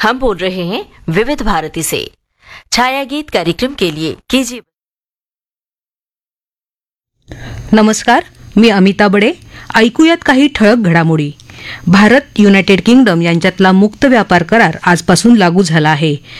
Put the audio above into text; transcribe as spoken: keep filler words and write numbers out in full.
हम बोल रहे हैं विविध भारती से। छाया गीत कार्यक्रम के लिए कीजिए। नमस्कार, मी अमिता बडे. ऐकूयात काही ठळक घडामोडी. भारत युनायटेड किंगडम यांच्यातला मुक्त व्यापार करार आजपासून लागू झाला आहे.